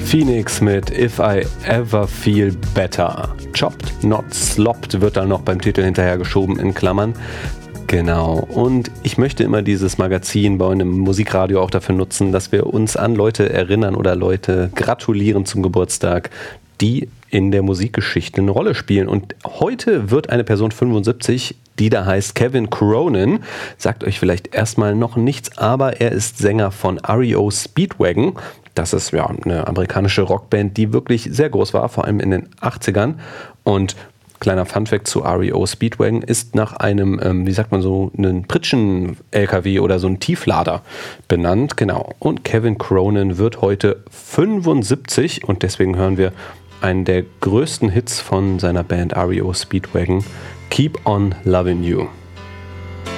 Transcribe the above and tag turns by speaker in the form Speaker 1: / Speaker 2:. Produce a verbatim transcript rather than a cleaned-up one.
Speaker 1: Phoenix mit If I Ever Feel Better. Chopped, not slopped wird dann noch beim Titel hinterhergeschoben in Klammern. Genau, und ich möchte immer dieses Magazin bei einem Musikradio auch dafür nutzen, dass wir uns an Leute erinnern oder Leute gratulieren zum Geburtstag, die in der Musikgeschichte eine Rolle spielen. Und heute wird eine Person fünfundsiebzig, die da heißt Kevin Cronin. Sagt euch vielleicht erstmal noch nichts, aber er ist Sänger von R E O Speedwagon. Das ist ja eine amerikanische Rockband, die wirklich sehr groß war, vor allem in den achtzigern. Und kleiner Funfact zu R E O Speedwagon ist nach einem, ähm, wie sagt man so, einen Pritschen-L K W oder so einen Tieflader benannt. Genau. Und Kevin Cronin wird heute fünfundsiebzig und deswegen hören wir einen der größten Hits von seiner Band R E O Speedwagon, Keep on Loving You.